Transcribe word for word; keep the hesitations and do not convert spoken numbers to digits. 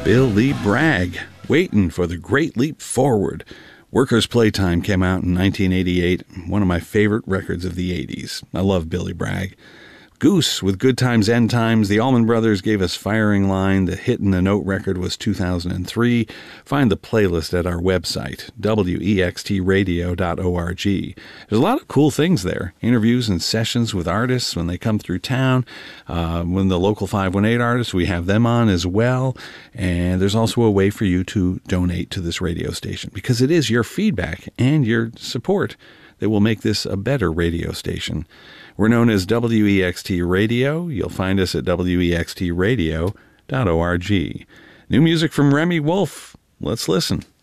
Billy Bragg, Waiting for the Great Leap Forward. Workers' Playtime came out in nineteen eighty-eight, one of my favorite records of the eighties. I love Billy Bragg. Goose with Good Times, End Times. The Allman Brothers gave us Firing Line. The Hit in the Note record was two thousand three. Find the playlist at our website, W E X T radio dot org. There's a lot of cool things there. Interviews and sessions with artists when they come through town. Uh, when the local five one eight artists, we have them on as well. And there's also a way for you to donate to this radio station, because it is your feedback and your support that will make this a better radio station. We're known as W E X T Radio. You'll find us at W E X T radio dot org. New music from Remy Wolf. Let's listen.